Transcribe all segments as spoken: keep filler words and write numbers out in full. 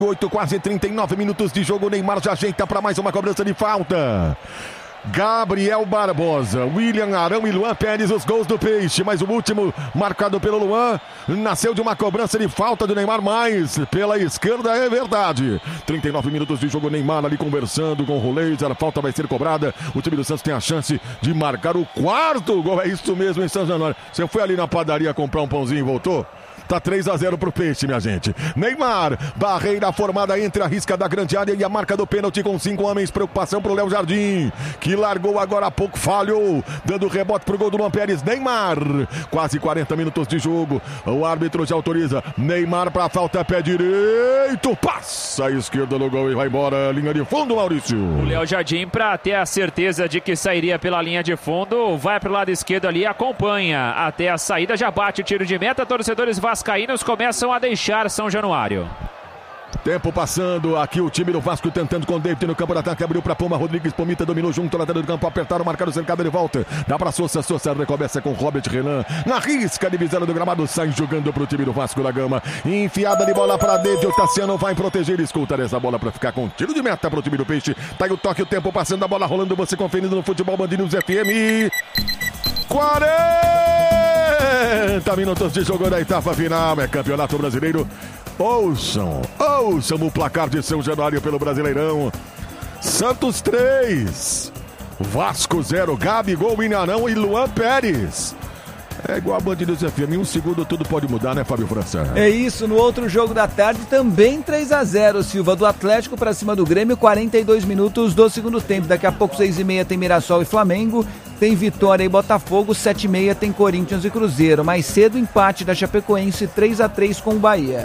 oito, quase trinta e nove minutos de jogo. Neymar já ajeita para mais uma cobrança de falta. Gabriel Barbosa, William Arão e Luan Pérez, os gols do Peixe, mas o último marcado pelo Luan nasceu de uma cobrança de falta do Neymar, mais pela esquerda, é verdade. trinta e nove minutos de jogo, Neymar ali conversando com o Roleiser, a falta vai ser cobrada, o time do Santos tem a chance de marcar o quarto gol, é isso mesmo em São Januário. Você foi ali na padaria comprar um pãozinho e voltou? Tá três a zero pro Peixe, minha gente. Neymar, barreira formada entre a risca da grande área e a marca do pênalti com cinco homens. Preocupação pro Léo Jardim, que largou agora há pouco, falhou, dando rebote pro gol do Luan Pérez. Neymar, quase quarenta minutos de jogo. O árbitro já autoriza. Neymar pra falta, pé direito, passa a esquerda no gol e vai embora. Linha de fundo, Maurício. O Léo Jardim, pra ter a certeza de que sairia pela linha de fundo, vai pro lado esquerdo ali, acompanha até a saída, já bate o tiro de meta. Torcedores vascaínos começam a deixar São Januário. Tempo passando, aqui o time do Vasco tentando com o David no campo de ataque, abriu para Puma, Rodrigues, Pomita dominou junto, lateral do campo, apertaram, marcaram o cercado, ele volta, dá para Sousa, Sousa recomeça com Robert Renan, na risca divisória do gramado, sai jogando pro time do Vasco da Gama, enfiada de bola para David, o Tassiano vai proteger, escuta essa bola para ficar com tiro de meta pro time do Peixe, tá aí o toque, o tempo passando, a bola rolando, você conferindo no Futebol Band News F M, quarenta minutos de jogo da etapa final, é Campeonato Brasileiro. Ouçam, ouçam o placar de São Januário pelo Brasileirão. Santos três, Vasco zero, Gabigol, Minarão e Luan Pérez. É igual a Band News F M, em um segundo tudo pode mudar, né, Fábio França? É isso, no outro jogo da tarde também três a zero, Silva, do Atlético para cima do Grêmio, quarenta e dois minutos do segundo tempo. Daqui a pouco, seis e meia, tem Mirassol e Flamengo, tem Vitória e Botafogo, sete e meia tem Corinthians e Cruzeiro. Mais cedo, empate da Chapecoense, três a três com o Bahia.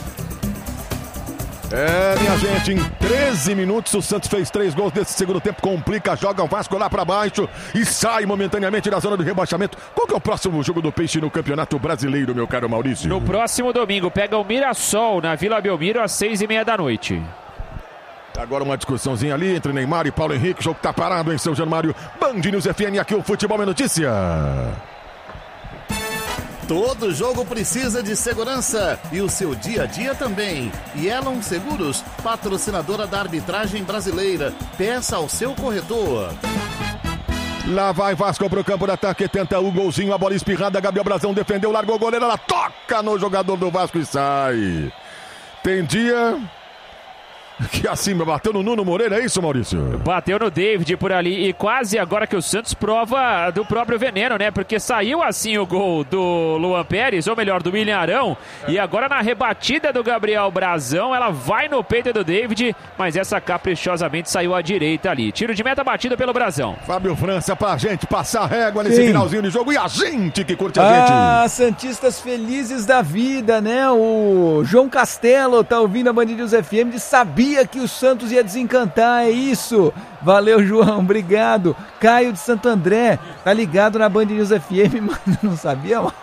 É, minha gente, em treze minutos o Santos fez três gols desse segundo tempo, complica, joga o Vasco lá pra baixo e sai momentaneamente da zona do rebaixamento. Qual que é o próximo jogo do Peixe no Campeonato Brasileiro, meu caro Maurício? No próximo domingo, pega o Mirassol na Vila Belmiro às seis e meia da noite. Agora uma discussãozinha ali entre Neymar e Paulo Henrique, o jogo tá parado em São Januário. Band News F M, aqui o Futebol é Notícia. Todo jogo precisa de segurança e o seu dia a dia também. E Elon Seguros, patrocinadora da arbitragem brasileira. Peça ao seu corretor. Lá vai Vasco pro campo de ataque, tenta o golzinho, a bola espirrada, Gabriel Brazão defendeu, largou o goleiro, ela toca no jogador do Vasco e sai. Tem dia que acima bateu no Nuno Moreira, é isso, Maurício? Bateu no David por ali e quase agora que o Santos prova do próprio veneno, né? Porque saiu assim o gol do Luan Pérez, ou melhor, do William Arão, e agora na rebatida do Gabriel Brazão, ela vai no peito do David, mas essa caprichosamente saiu à direita ali. Tiro de meta batido pelo Brazão. Fábio França pra gente passar a régua nesse Sim. finalzinho de jogo e a gente que curte a ah, gente. Ah, santistas felizes da vida, né? O João Castelo tá ouvindo a Band News F M de sabia que o Santos ia desencantar, é isso. Valeu, João, obrigado. Caio de Santo André, tá ligado na Band News F M, mano, não sabia, Mauro?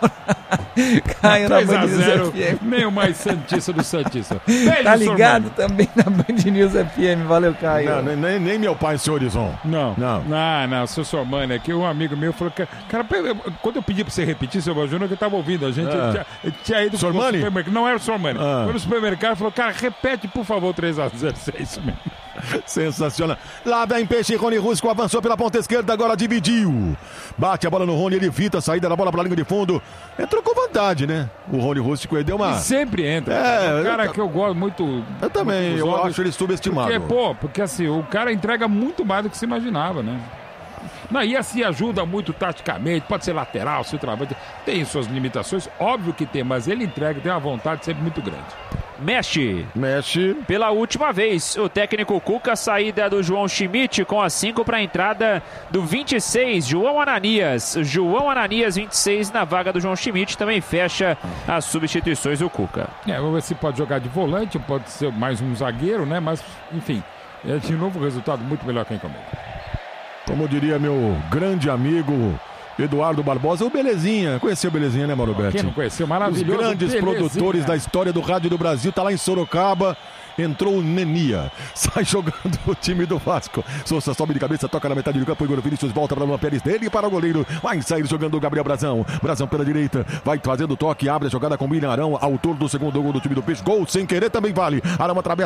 Caio na Band News F M. Nem o mais santista do santista. Beijo, tá ligado também na Band News F M, valeu, Caio. Não, nem, nem meu pai, senhor Horizon. Não, não, não, não, sou sua mãe, né? Que um amigo meu falou que, cara, quando eu pedi pra você repetir, seu Júnior, que eu tava ouvindo, a gente ah. tinha, tinha ido pro supermercado, não era o senhor Mani, ah. foi no supermercado e falou, cara, repete, por favor, três a zero, é isso mesmo. Sensacional. Lá vem Peixe, Rony Rústico avançou pela ponta esquerda, agora dividiu. Bate a bola no Rony, ele evita a saída da bola pra linha de fundo. Entrou com vantagem, né? O Rony Rústico aí deu uma... E sempre entra. É, um cara eu... que eu gosto muito... Eu também, muito eu olhos, acho ele subestimado. Porque, pô, porque assim, o cara entrega muito mais do que se imaginava, né? Não, e assim ajuda muito taticamente, pode ser lateral, se travante, tem suas limitações, óbvio que tem, mas ele entrega, tem uma vontade sempre muito grande. Mexe. Mexe. Pela última vez, o técnico Cuca, saída do João Schmidt com a cinco para a entrada do vinte e seis, João Ananias. João Ananias, vinte e seis, na vaga do João Schmidt, também fecha as substituições do Cuca. É, vamos ver se pode jogar de volante, pode ser mais um zagueiro, né? Mas, enfim, é de novo resultado muito melhor que a encomenda. Como diria meu grande amigo Eduardo Barbosa, o Belezinha. Conheceu o Belezinha, né, Mauro Betti? Quem não conheceu? Maravilhoso. Os grandes Belezinha. Produtores da história do rádio do Brasil. Tá lá em Sorocaba. entrou o Nenia. Sai jogando o time do Vasco. Souza sobe de cabeça, toca na metade do campo. Igor Vinícius volta para Luan Pérez, dele para o goleiro. Vai sair jogando o Gabriel Brazão. Brazão pela direita, vai fazendo toque, abre a jogada com o William Arão, autor do segundo gol do time do Peixe. Gol sem querer também vale. Arão atravessa.